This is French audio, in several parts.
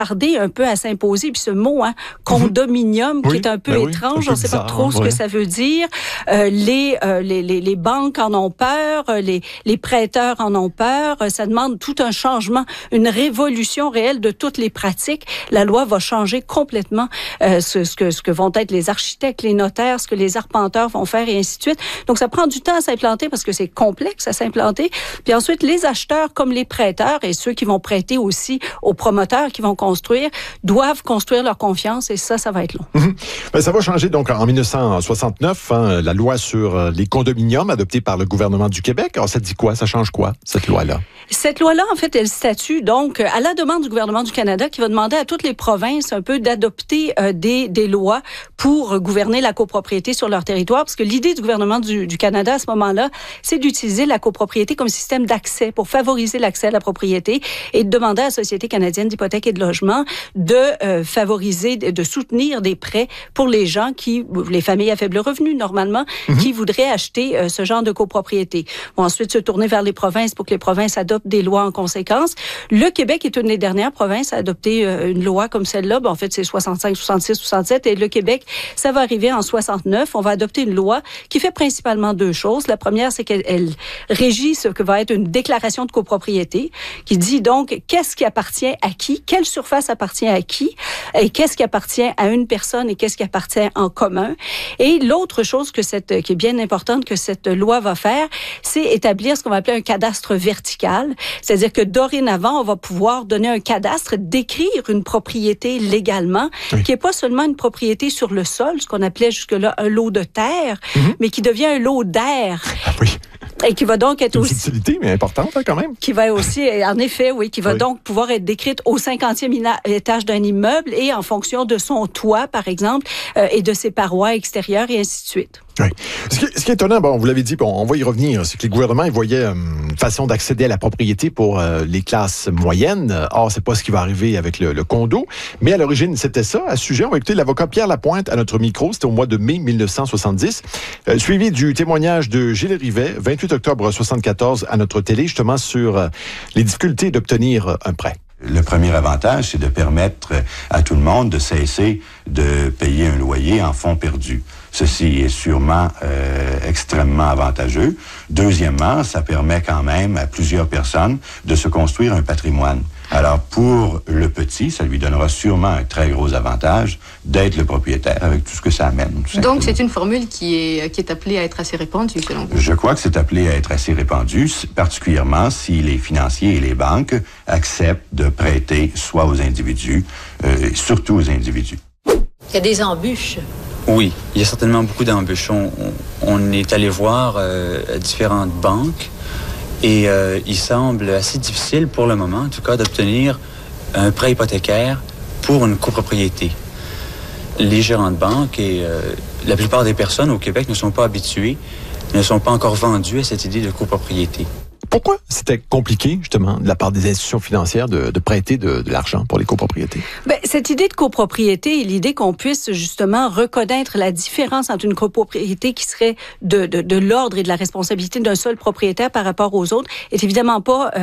tardé un peu à s'imposer. Puis ce mot, condominium, qui est un peu étrange, on ne sait pas trop ce que ça veut dire. Les banques en ont peur, les prêteurs en ont peur. Ça demande tout un changement, une révolution réelle de toutes les pratiques. La loi va changer complètement ce que vont être les architectes, les notaires, ce que les arpenteurs vont faire et ainsi de suite. Donc, ça prend du temps à s'implanter parce que c'est complexe à s'implanter. Puis ensuite, les acheteurs comme les prêteurs et ceux qui vont prêter aussi aux promoteurs qui vont construire doivent construire leur confiance et ça va être long. Ça va changer donc en 1969, la loi sur les condominiums adoptée par le gouvernement du Québec. Alors, ça dit quoi? Ça change quoi, cette loi-là? Cette loi-là, en fait, elle statue donc à la demande du gouvernement du Canada qui va demander à toutes les provinces un peu d'adopter des lois pour gouverner la copropriété sur leur territoire. Parce que l'idée du gouvernement du Canada à ce moment-là, c'est d'utiliser la copropriété comme système d'accès pour favoriser l'accès à la propriété et de demander à la Société canadienne d'hypothèque et de logement de favoriser, de soutenir des prêts pour les gens les familles à faible revenu, normalement, qui voudraient acheter ce genre de copropriété. Vont ensuite se tourner vers les provinces pour que les provinces adoptent des lois en conséquence. Le Québec est une des dernières provinces à adopter une loi comme celle-là. En fait, c'est 65, 66, 67. Et le Québec, ça va arriver en 69. On va adopter une loi qui fait principalement deux choses. La première, c'est qu'elle régit ce que va être une déclaration de copropriété qui dit donc qu'est-ce qui appartient à qui, quelle surface appartient à qui, et qu'est-ce qui appartient à une personne et qu'est-ce qui appartient en commun. Et l'autre chose qui est bien importante que cette loi va faire, c'est établir ce qu'on va appeler un cadastre vertical. C'est-à-dire que dorénavant, on va pouvoir donner un cadastre, décrire une propriété légalement, qui n'est pas seulement une propriété sur le sol, ce qu'on appelait jusque-là un lot de terre, mais qui devient un lot d'air. Ah oui. Et qui va donc être aussi... Une subtilité, mais importante quand même. Qui va aussi, en effet, qui va donc pouvoir être décrite au 50e étage d'un immeuble et en fonction de son toit, par exemple, et de ses parois extérieures et ainsi de suite. Oui. Ce qui est étonnant, vous l'avez dit, on va y revenir, c'est que les gouvernements ils voyaient une façon d'accéder à la propriété pour les classes moyennes. Or, c'est pas ce qui va arriver avec le condo. Mais à l'origine, c'était ça. À ce sujet, on va écouter l'avocat Pierre Lapointe à notre micro. C'était au mois de mai 1970. Suivi du témoignage de Gilles Rivet, 28 octobre 1974, à notre télé, justement sur les difficultés d'obtenir un prêt. Le premier avantage, c'est de permettre à tout le monde de cesser de payer un loyer en fonds perdus. Ceci est sûrement extrêmement avantageux. Deuxièmement, ça permet quand même à plusieurs personnes de se construire un patrimoine. Alors, pour le petit, ça lui donnera sûrement un très gros avantage d'être le propriétaire avec tout ce que ça amène. Donc, c'est une formule qui est appelée à être assez répandue, selon vous? Je crois que c'est appelé à être assez répandu, particulièrement si les financiers et les banques acceptent de prêter soit aux individus, surtout aux individus. Il y a des embûches. Oui, il y a certainement beaucoup d'embûches. On est allé voir différentes banques et il semble assez difficile pour le moment, en tout cas, d'obtenir un prêt hypothécaire pour une copropriété. Les gérants de banque et la plupart des personnes au Québec ne sont pas habitués, ne sont pas encore vendus à cette idée de copropriété. Pourquoi c'était compliqué, justement, de la part des institutions financières de prêter de l'argent pour les copropriétés? Cette idée de copropriété et l'idée qu'on puisse, justement, reconnaître la différence entre une copropriété qui serait de l'ordre et de la responsabilité d'un seul propriétaire par rapport aux autres est évidemment pas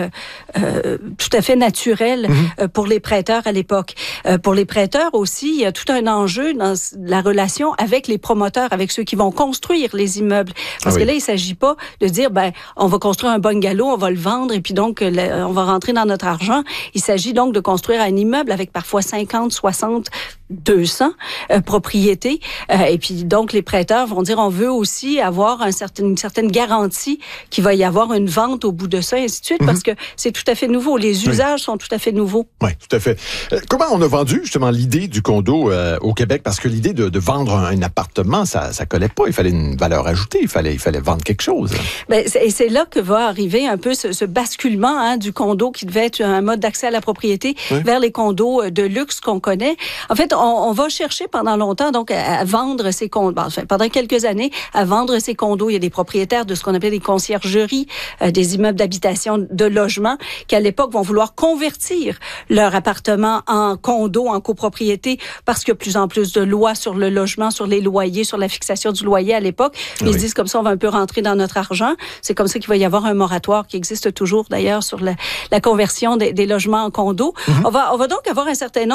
tout à fait naturelle pour les prêteurs à l'époque. Pour les prêteurs aussi, il y a tout un enjeu dans la relation avec les promoteurs, avec ceux qui vont construire les immeubles. Parce que là, il s'agit pas de dire, on va construire un bungalow, on va le vendre et puis donc on va rentrer dans notre argent. Il s'agit donc de construire un immeuble avec parfois 50, 60, 200 propriétés. Et puis donc les prêteurs vont dire on veut aussi avoir une certaine garantie qu'il va y avoir une vente au bout de ça et ainsi de suite parce que c'est tout à fait nouveau. Les usages sont tout à fait nouveaux. Oui, tout à fait. Comment on a vendu justement l'idée du condo au Québec? Parce que l'idée de vendre un appartement, ça collait pas. Il fallait une valeur ajoutée. Il fallait vendre quelque chose. Et c'est là que va arriver un peu ce basculement du condo qui devait être un mode d'accès à la propriété vers les condos de luxe qu'on connaît. En fait, on va chercher pendant longtemps donc à vendre ces condos. Pendant quelques années, à vendre ces condos. Il y a des propriétaires de ce qu'on appelle des conciergeries, des immeubles d'habitation, de logement, qui à l'époque vont vouloir convertir leur appartement en condo, en copropriété, parce qu'il y a de plus en plus de lois sur le logement, sur les loyers, sur la fixation du loyer à l'époque. Ils se disent comme ça, on va un peu rentrer dans notre argent. C'est comme ça qu'il va y avoir un moratoire qui existe toujours d'ailleurs sur la conversion des logements en condos. On va donc avoir un certain nombre